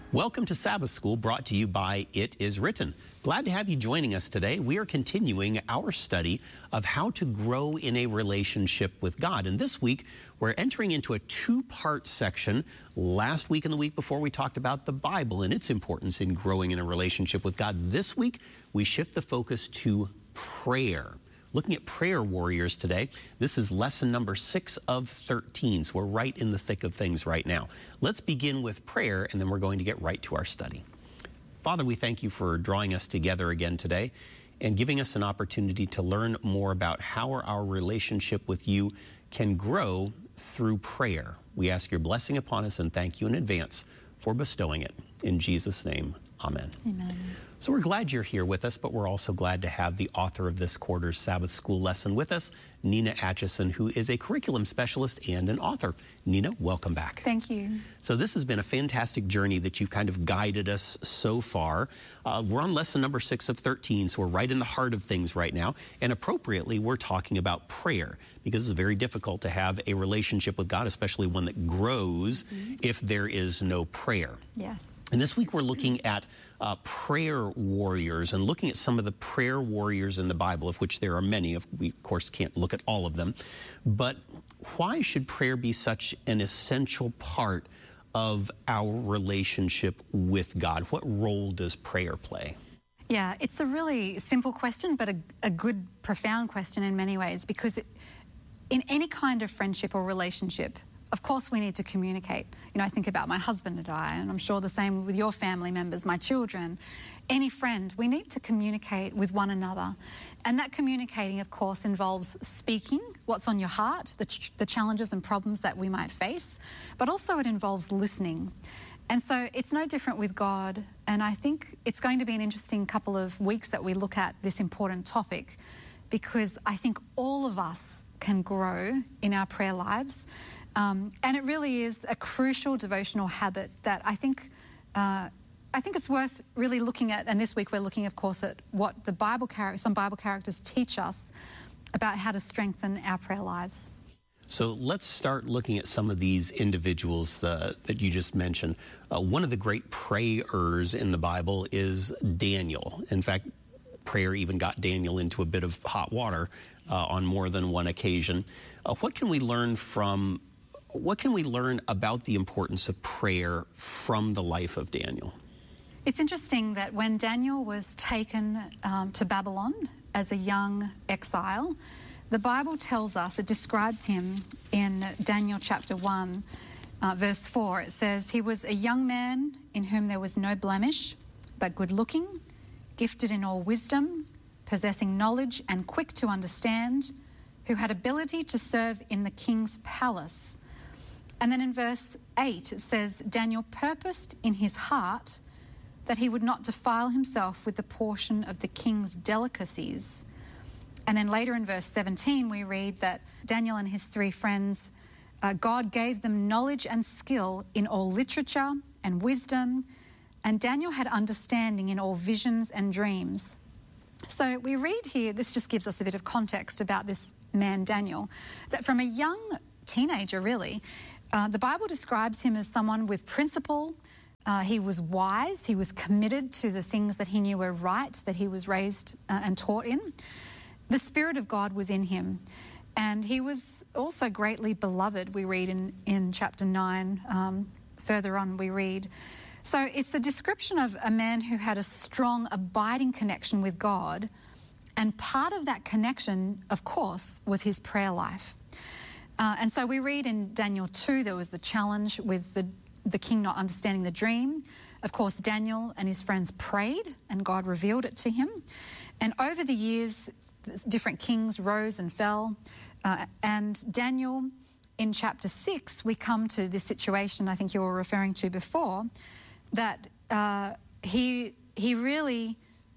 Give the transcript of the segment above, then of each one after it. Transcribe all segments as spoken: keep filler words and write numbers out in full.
Welcome to Sabbath School, brought to you by It Is Written. Glad to have you joining us today. We are continuing our study of how to grow in a relationship with God. And this week, we're entering into a two-part section. Last week and the week before, we talked about the Bible and its importance in growing in a relationship with God. This week, we shift the focus to prayer. Looking at prayer warriors today. This is lesson number six of thirteen, so we're right in the thick of things right now. Let's begin with prayer, and then we're going to get right to our study. Father, we thank you for drawing us together again today and giving us an opportunity to learn more about how our relationship with you can grow through prayer. We ask your blessing upon us and thank you in advance for bestowing it. In Jesus' name, amen. Amen. So we're glad you're here with us, but we're also glad to have the author of this quarter's Sabbath School lesson with us, Nina Atchison, who is a curriculum specialist and an author. Nina, welcome back. Thank you. So this has been a fantastic journey that you've kind of guided us so far. Uh, we're on lesson number six of thirteen, so we're right in the heart of things right now. And appropriately, we're talking about prayer, because it's very difficult to have a relationship with God, especially one that grows, mm-hmm. if there is no prayer. Yes. And this week we're looking at uh, prayer warriors and looking at some of the prayer warriors in the Bible, of which there are many. We, of course, can't look at all of them. But why should prayer be such an essential part of our relationship with God? What role does prayer play? Yeah, it's a really simple question, but a, a good, profound question in many ways, because it, in any kind of friendship or relationship, of course we need to communicate. You know, I think about my husband and I, and I'm sure the same with your family members, my children, any friend. We need to communicate with one another. And that communicating, of course, involves speaking what's on your heart, the, ch the challenges and problems that we might face, but also it involves listening. And so it's no different with God. And I think it's going to be an interesting couple of weeks that we look at this important topic, because I think all of us can grow in our prayer lives. Um, and it really is a crucial devotional habit that I think uh, I think it's worth really looking at. And this week we're looking, of course, at what the Bible char- some Bible characters teach us about how to strengthen our prayer lives. So let's start looking at some of these individuals uh, that you just mentioned. Uh, one of the great prayers in the Bible is Daniel. In fact, prayer even got Daniel into a bit of hot water uh, on more than one occasion. Uh, what can we learn from What can we learn about the importance of prayer from the life of Daniel? It's interesting that when Daniel was taken um, to Babylon as a young exile, the Bible tells us, it describes him in Daniel chapter one, uh, verse four. It says, "He was a young man in whom there was no blemish, but good looking, gifted in all wisdom, possessing knowledge and quick to understand, who had ability to serve in the king's palace." And then in verse eight, it says, "Daniel purposed in his heart that he would not defile himself with the portion of the king's delicacies." And then later in verse seventeen, we read that Daniel and his three friends, uh, God gave them knowledge and skill in all literature and wisdom, and Daniel had understanding in all visions and dreams. So we read here, this just gives us a bit of context about this man Daniel, that from a young teenager really, Uh, the Bible describes him as someone with principle. Uh, he was wise. He was committed to the things that he knew were right, that he was raised uh, and taught in. The Spirit of God was in him. And he was also greatly beloved, we read in, in chapter nine. Um, further on, we read. So it's a description of a man who had a strong, abiding connection with God. And part of that connection, of course, was his prayer life. Uh, and so we read in Daniel two, there was the challenge with the, the king not understanding the dream. Of course, Daniel and his friends prayed, and God revealed it to him. And over the years, different kings rose and fell. Uh, and Daniel, in chapter six, we come to this situation I think you were referring to before, that uh, he, he really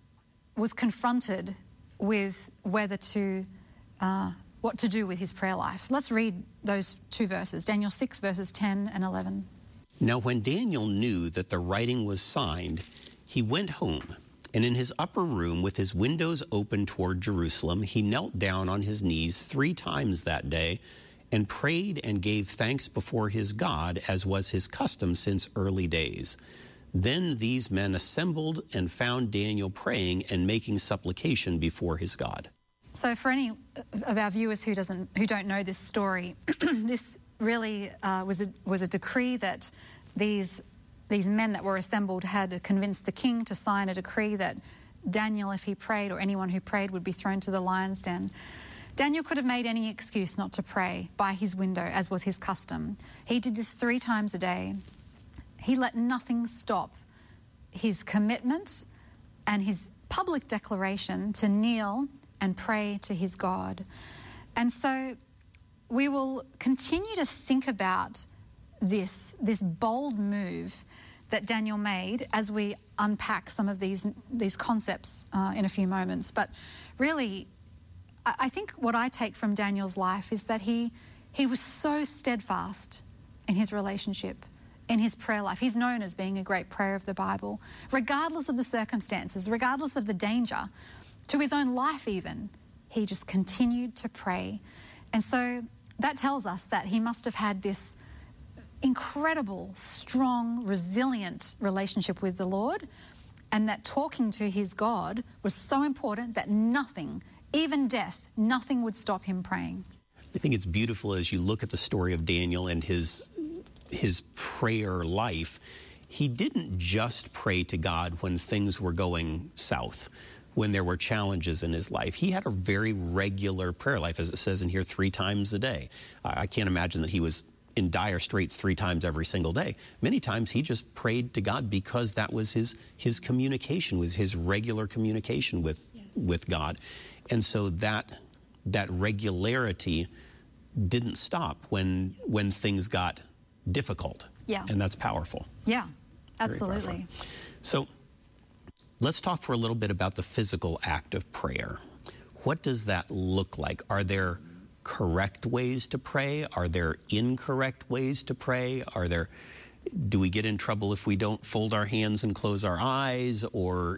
was confronted with whether to... Uh, what to do with his prayer life. Let's read those two verses, Daniel six, verses ten and eleven. "Now when Daniel knew that the writing was signed, he went home, and in his upper room with his windows open toward Jerusalem, he knelt down on his knees three times that day and prayed and gave thanks before his God, as was his custom since early days. Then these men assembled and found Daniel praying and making supplication before his God. So for any of our viewers who doesn't, who don't know this story, this really uh, was a was a decree that these these men that were assembled had convinced the king to sign a decree that Daniel, if he prayed, or anyone who prayed, would be thrown to the lion's den. Daniel could have made any excuse not to pray by his window, as was his custom. He did this three times a day. He let nothing stop his commitment and his public declaration to kneel and pray to his God. And so we will continue to think about this, this bold move that Daniel made as we unpack some of these, these concepts uh, in a few moments. But really, I think what I take from Daniel's life is that he, he was so steadfast in his relationship, in his prayer life. He's known as being a great prayer of the Bible, regardless of the circumstances, regardless of the danger, to his own life even. He just continued to pray. And so that tells us that he must have had this incredible, strong, resilient relationship with the Lord, and that talking to his God was so important that nothing, even death, nothing would stop him praying. I think it's beautiful as you look at the story of Daniel and his his prayer life. He didn't just pray to God when things were going south, when there were challenges in his life. He had a very regular prayer life, as it says in here, three times a day. I can't imagine that he was in dire straits three times every single day. Many times he just prayed to God because that was his his communication, was his regular communication with yes. with God. And so that that regularity didn't stop when when things got difficult. Yeah. And that's powerful. Yeah, absolutely. So let's talk for a little bit about the physical act of prayer. What does that look like? Are there correct ways to pray? Are there incorrect ways to pray? Are there, do we get in trouble if we don't fold our hands and close our eyes? Or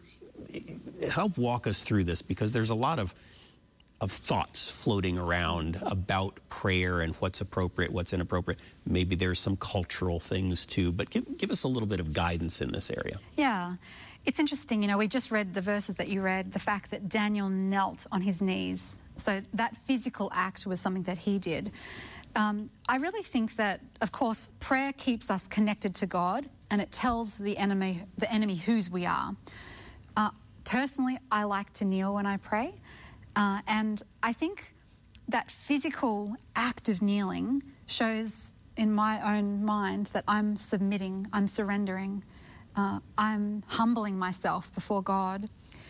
help walk us through this, because there's a lot of of thoughts floating around about prayer and what's appropriate, what's inappropriate. Maybe there's some cultural things too, but give, give us a little bit of guidance in this area. Yeah, it's interesting, you know, we just read the verses that you read, the fact that Daniel knelt on his knees. So that physical act was something that he did. Um, I really think that, of course, prayer keeps us connected to God, and it tells the enemy, the enemy whose we are. Uh, personally, I like to kneel when I pray. Uh, and I think that physical act of kneeling shows in my own mind that I'm submitting, I'm surrendering, uh, I'm humbling myself before God.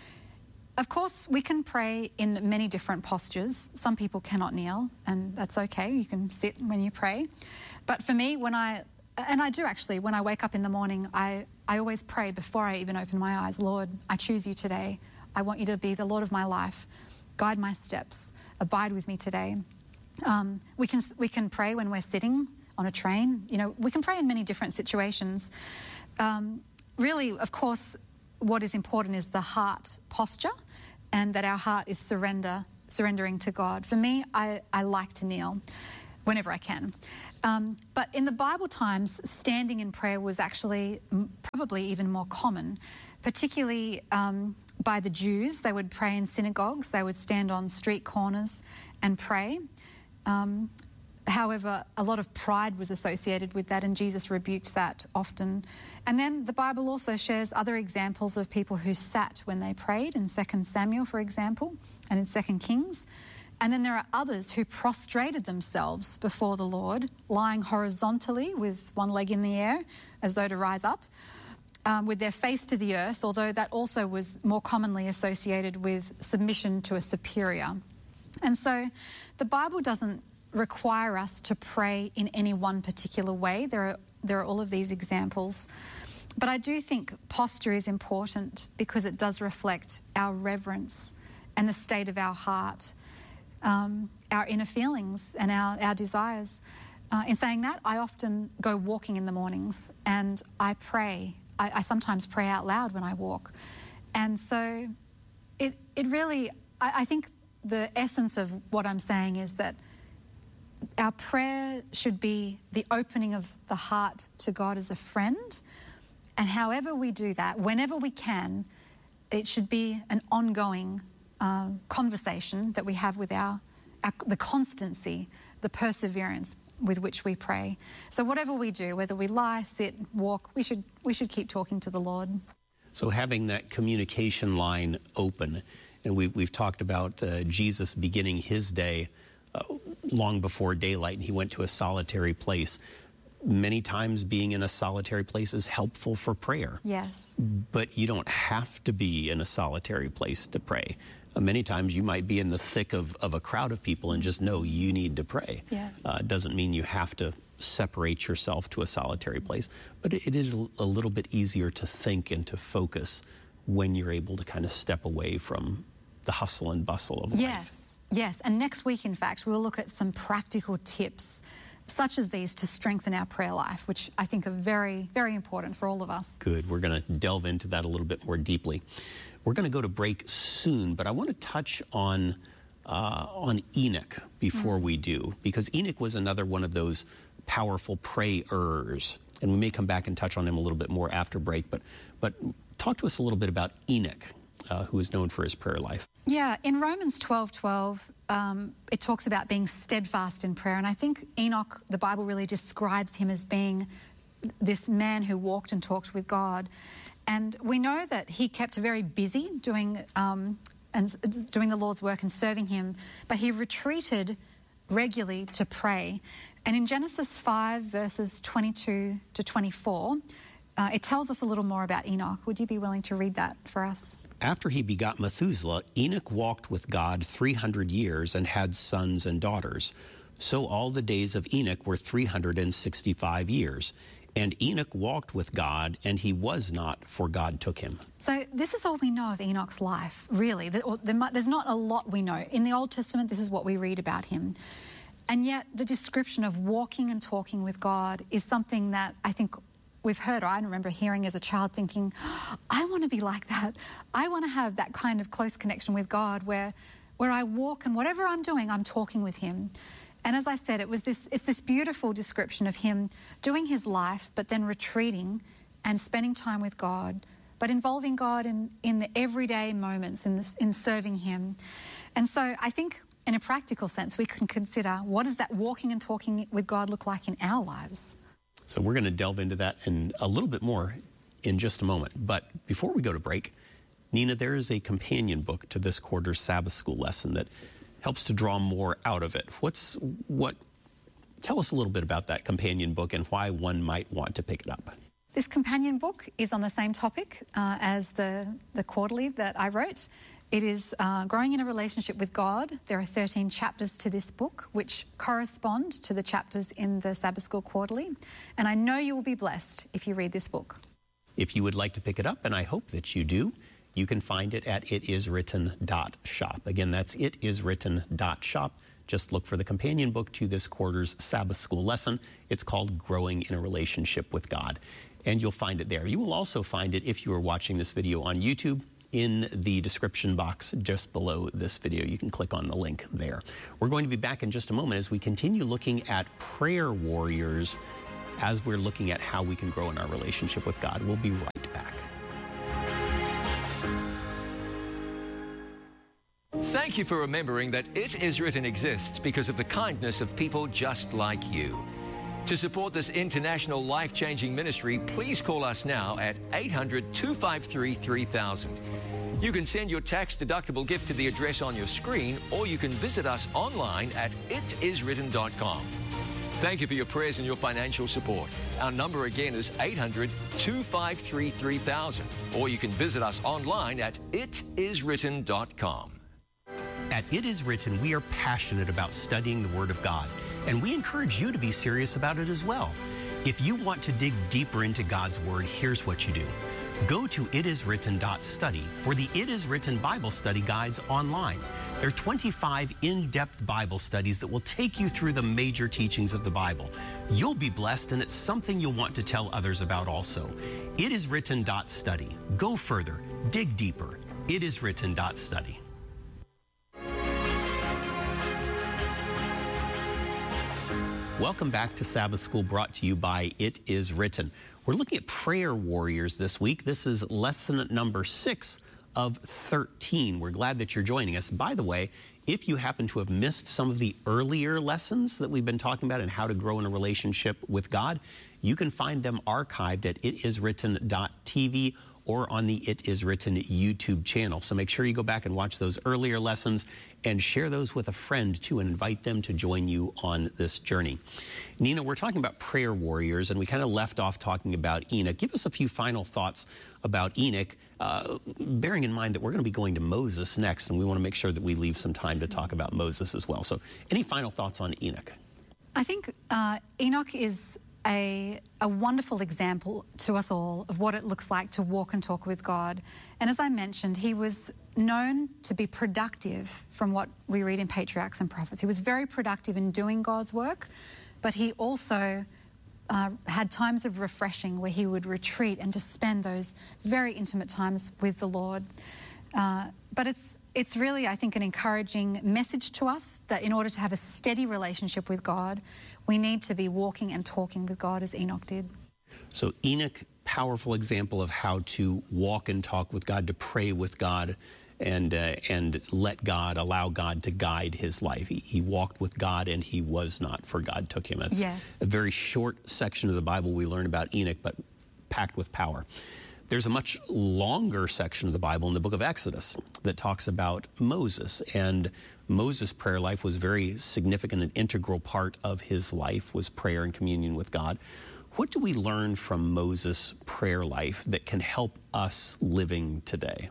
Of course, we can pray in many different postures. Some people cannot kneel, and that's okay. You can sit when you pray. But for me, when I, and I do actually, when I wake up in the morning, I, I always pray before I even open my eyes, Lord, I choose you today. I want you to be the Lord of my life. Guide my steps, abide with me today. Um, we can we can pray when we're sitting on a train. You know, we can pray in many different situations. Um, really, of course, what is important is the heart posture, and that our heart is surrender, surrendering to God. For me, I, I like to kneel whenever I can. Um, but in the Bible times, standing in prayer was actually probably even more common, particularly um, by the Jews. They would pray in synagogues. They would stand on street corners and pray. Um, however, a lot of pride was associated with that, and Jesus rebuked that often. And then the Bible also shares other examples of people who sat when they prayed, in Second Samuel, for example, and in Second Kings. And then there are others who prostrated themselves before the Lord, lying horizontally with one leg in the air, as though to rise up, um, with their face to the earth, although that also was more commonly associated with submission to a superior. And so the Bible doesn't require us to pray in any one particular way. There are, there are all of these examples. But I do think posture is important because it does reflect our reverence and the state of our heart, um, our inner feelings and our, our desires. Uh, in saying that, I often go walking in the mornings and I pray. I, I sometimes pray out loud when I walk. And so it, it really, I, I think the essence of what I'm saying is that our prayer should be the opening of the heart to God as a friend, And however we do that, whenever we can, it should be an ongoing uh, conversation that we have with our, our, the constancy, the perseverance with which we pray. So whatever we do, whether we lie, sit, walk, we should, we should keep talking to the Lord. So having that communication line open, and we, we've talked about uh, Jesus beginning his day uh, long before daylight, and he went to a solitary place. Many times being in a solitary place is helpful for prayer. Yes. But you don't have to be in a solitary place to pray. Uh, many times you might be in the thick of, of a crowd of people and just know you need to pray. Yes. Uh, doesn't mean you have to separate yourself to a solitary place, but it, it is a little bit easier to think and to focus when you're able to kind of step away from the hustle and bustle of life. Yes, yes. And next week, in fact, we'll look at some practical tips such as these to strengthen our prayer life, which I think are very, very important for all of us. Good. We're going to delve into that a little bit more deeply. We're going to go to break soon, but I want to touch on uh, on Enoch before mm. we do, because Enoch was another one of those powerful prayers, and we may come back and touch on him a little bit more after break, but but talk to us a little bit about Enoch, uh, who is known for his prayer life. Yeah, in Romans twelve twelve, um, it talks about being steadfast in prayer, and I think Enoch, the Bible really describes him as being this man who walked and talked with God. And we know that he kept very busy doing um, and doing the Lord's work and serving him, but he retreated regularly to pray. And in Genesis five, verses twenty-two to twenty-four, uh, it tells us a little more about Enoch. Would you be willing to read that for us? After he begot Methuselah, Enoch walked with God three hundred years and had sons and daughters. So all the days of Enoch were three hundred sixty-five years. And Enoch walked with God, and he was not, for God took him. So this is all we know of Enoch's life, really. There's not a lot we know. In the Old Testament, this is what we read about him. And yet the description of walking and talking with God is something that I think we've heard, or I remember hearing as a child thinking, oh, I want to be like that. I want to have that kind of close connection with God where, where I walk and whatever I'm doing, I'm talking with him. And as I said, it was this, it's this beautiful description of him doing his life, but then retreating and spending time with God, but involving God in, in the everyday moments in, this, in serving him. And so I think in a practical sense, we can consider what does that walking and talking with God look like in our lives? So we're going to delve into that and a little bit more in just a moment. But before we go to break, Nina, there is a companion book to this quarter's Sabbath School lesson that helps to draw more out of it. What's what? Tell us a little bit about that companion book and why one might want to pick it up. This companion book is on the same topic uh, as the, the quarterly that I wrote. It is uh, Growing in a Relationship with God. There are thirteen chapters to this book, which correspond to the chapters in the Sabbath School Quarterly. And I know you will be blessed if you read this book. If you would like to pick it up, and I hope that you do, you can find it at it is written dot shop. Again, that's it is written dot shop. Just look for the companion book to this quarter's Sabbath School lesson. It's called Growing in a Relationship with God. And you'll find it there. You will also find it, if you are watching this video on YouTube, in the description box just below this video. You can click on the link there. We're going to be back in just a moment as we continue looking at prayer warriors as we're looking at how we can grow in our relationship with God. We'll be right back. Thank you for remembering that It Is Written exists because of the kindness of people just like you. To support this international life-changing ministry, please call us now at eight hundred, two five three, three thousand. You can send your tax-deductible gift to the address on your screen, or you can visit us online at it is written dot com. Thank you for your prayers and your financial support. Our number again is eight hundred, two five three, three thousand, or you can visit us online at it is written dot com. At It Is Written, we are passionate about studying the Word of God, and we encourage you to be serious about it as well. If you want to dig deeper into God's Word, here's what you do. Go to it is written dot study for the It Is Written Bible study guides online. There are twenty-five in-depth Bible studies that will take you through the major teachings of the Bible. You'll be blessed, and it's something you'll want to tell others about also. it is written dot study. Go further. Dig deeper. it is written dot study. Welcome back to Sabbath School, brought to you by It Is Written. We're looking at prayer warriors this week. This is lesson number six of thirteen. We're glad that you're joining us. By the way, if you happen to have missed some of the earlier lessons that we've been talking about and how to grow in a relationship with God, you can find them archived at it is written dot t v or on the It Is Written YouTube channel. So make sure you go back and watch those earlier lessons and share those with a friend too and invite them to join you on this journey. Nina, we're talking about prayer warriors, and we kind of left off talking about Enoch. Give us a few final thoughts about Enoch, uh, bearing in mind that we're going to be going to Moses next, and we want to make sure that we leave some time to talk about Moses as well. So any final thoughts on Enoch? I think uh, Enoch is A, a wonderful example to us all of what it looks like to walk and talk with God. And as I mentioned, he was known to be productive from what we read in Patriarchs and Prophets. He was very productive in doing God's work, but he also uh, had times of refreshing where he would retreat and just spend those very intimate times with the Lord. Uh, but it's it's really, I think, an encouraging message to us that in order to have a steady relationship with God, we need to be walking and talking with God as Enoch did. So Enoch, powerful example of how to walk and talk with God, to pray with God, and uh, and let God, allow God to guide his life. He, he walked with God and he was not, for God took him. That's yes. a very short section of the Bible we learn about Enoch, but packed with power. There's a much longer section of the Bible in the book of Exodus that talks about Moses, and Moses' prayer life was very significant. An integral part of his life was prayer and communion with God. What do we learn from Moses' prayer life that can help us living today?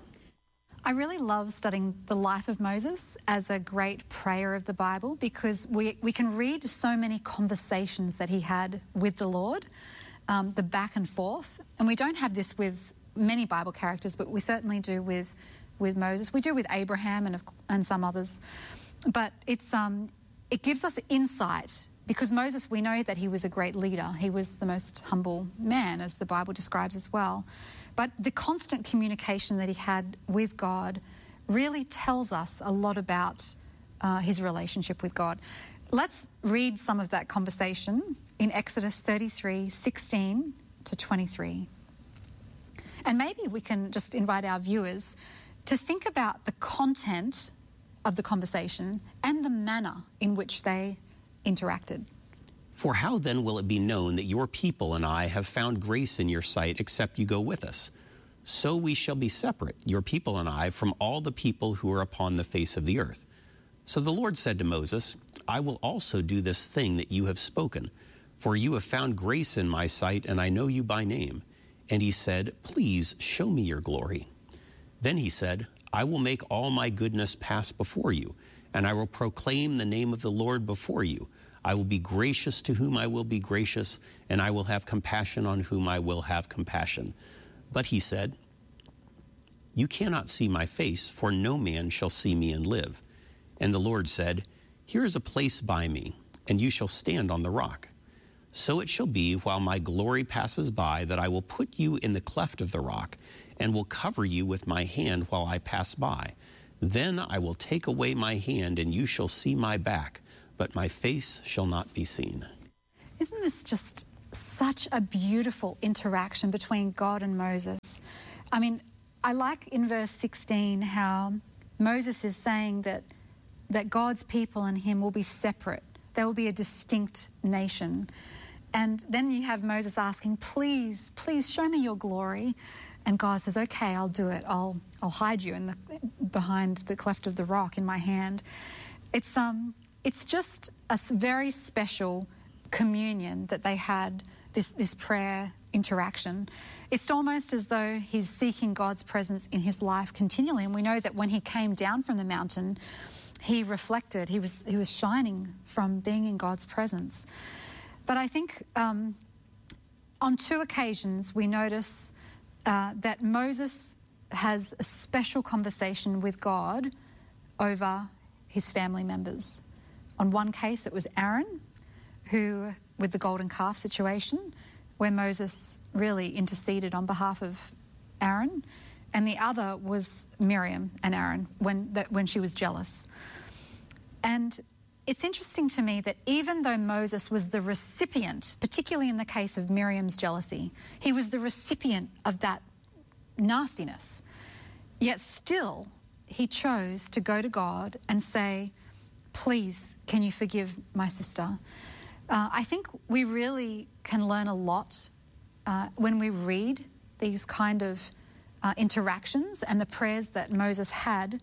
I really love studying the life of Moses as a great prayer of the Bible, because we, we can read so many conversations that he had with the Lord. Um, the back and forth, and we don't have this with many Bible characters, but we certainly do with with Moses. We do with Abraham and and some others. But it's um, it gives us insight, because Moses, we know that he was a great leader. He was the most humble man, as the Bible describes as well. But the constant communication that he had with God really tells us a lot about uh, his relationship with God. Let's read some of that conversation in Exodus thirty-three, sixteen to twenty-three. And maybe we can just invite our viewers to think about the content of the conversation and the manner in which they interacted. For how then will it be known that your people and I have found grace in your sight, except you go with us? So we shall be separate, your people and I, from all the people who are upon the face of the earth. So the Lord said to Moses, I will also do this thing that you have spoken, for you have found grace in my sight, and I know you by name. And he said, please show me your glory. Then he said, I will make all my goodness pass before you, and I will proclaim the name of the Lord before you. I will be gracious to whom I will be gracious, and I will have compassion on whom I will have compassion. But he said, you cannot see my face, for no man shall see me and live. And the Lord said, here is a place by me, and you shall stand on the rock. So it shall be, while my glory passes by, that I will put you in the cleft of the rock, and will cover you with my hand while I pass by. Then I will take away my hand, and you shall see my back, but my face shall not be seen. Isn't this just such a beautiful interaction between God and Moses? I mean, I like in verse sixteen how Moses is saying that that God's people and him will be separate. They will be a distinct nation. And then you have Moses asking, please, please show me your glory. And God says, okay, I'll do it. I'll I'll hide you in the behind the cleft of the rock in my hand. It's um it's just a very special communion that they had, this this prayer interaction. It's almost as though he's seeking God's presence in his life continually. And we know that when he came down from the mountain, he reflected, he was he was shining from being in God's presence. But I think um, on two occasions we notice uh, that Moses has a special conversation with God over his family members. On one case it was Aaron, who, with the golden calf situation, where Moses really interceded on behalf of Aaron, and the other was Miriam and Aaron when that when she was jealous. And it's interesting to me that even though Moses was the recipient, particularly in the case of Miriam's jealousy, he was the recipient of that nastiness, yet still he chose to go to God and say, please, can you forgive my sister? Uh, I think we really can learn a lot uh, when we read these kind of uh, interactions and the prayers that Moses had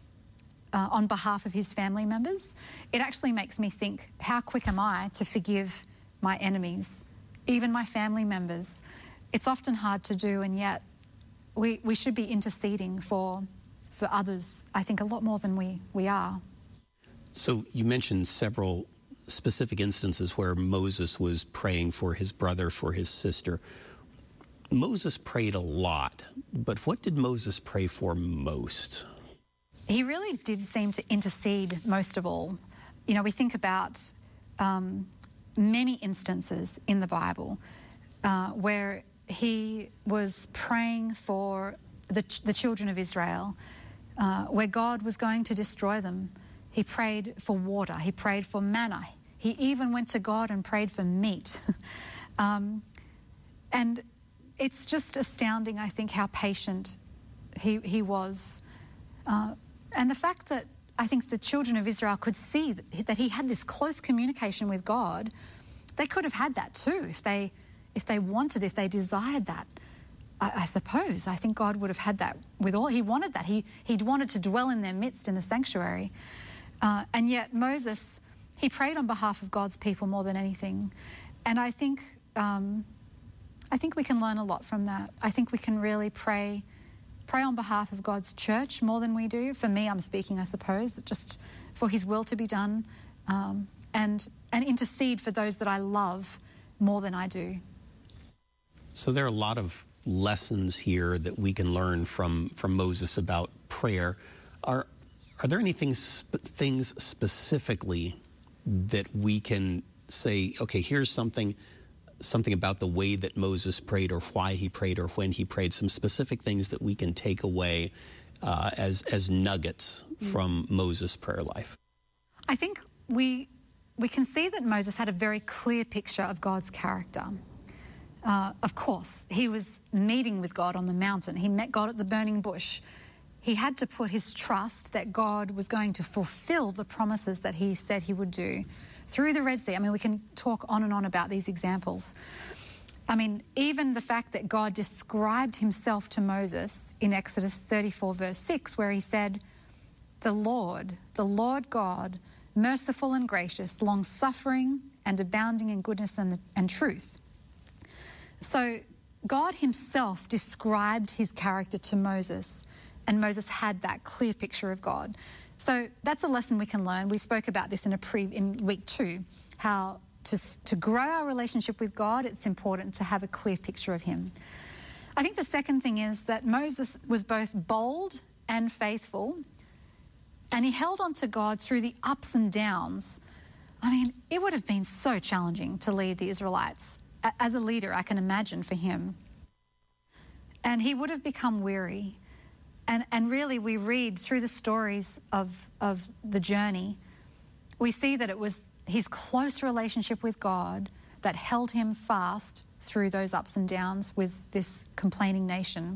uh, on behalf of his family members. It actually makes me think, how quick am I to forgive my enemies, even my family members? It's often hard to do, and yet we, we should be interceding for, for others, I think, a lot more than we, we are. So you mentioned several specific instances where Moses was praying for his brother, for his sister. Moses prayed a lot, but what did Moses pray for most? He really did seem to intercede most of all. You know, we think about um, many instances in the Bible uh, where he was praying for the, ch the children of Israel, uh, where God was going to destroy them. He prayed for water. He prayed for manna. He even went to God and prayed for meat. um, and it's just astounding, I think, how patient he, he was. Uh, and the fact that I think the children of Israel could see that, that he had this close communication with God, they could have had that too if they, if they wanted, if they desired that. I, I suppose. I think God would have had that with all. He wanted that. He, he'd wanted to dwell in their midst in the sanctuary. Uh, and yet Moses, he prayed on behalf of God's people more than anything. And I think, um, I think we can learn a lot from that. I think we can really pray, pray on behalf of God's church more than we do. For me, I'm speaking, I suppose, just for his will to be done, um, and, and intercede for those that I love more than I do. So there are a lot of lessons here that we can learn from, from Moses about prayer. Are, are there any things, sp things specifically that we can say, okay, here's something, something about the way that Moses prayed or why he prayed or when he prayed, some specific things that we can take away uh, as, as nuggets mm. from Moses' prayer life? I think we, we can see that Moses had a very clear picture of God's character. Uh, of course, he was meeting with God on the mountain. He met God at the burning bush. He had to put his trust that God was going to fulfill the promises that he said he would do through the Red Sea. I mean, we can talk on and on about these examples. I mean, even the fact that God described himself to Moses in Exodus thirty-four, verse six, where he said, the Lord, the Lord God, merciful and gracious, long-suffering and abounding in goodness and, and truth. So God himself described his character to Moses, and Moses had that clear picture of God. So that's a lesson we can learn. We spoke about this in a pre in week two, how to, to grow our relationship with God, it's important to have a clear picture of him. I think the second thing is that Moses was both bold and faithful, and he held on to God through the ups and downs. I mean, it would have been so challenging to lead the Israelites. As a leader, I can imagine for him. And he would have become weary. And, and really, we read through the stories of, of the journey, we see that it was his close relationship with God that held him fast through those ups and downs with this complaining nation.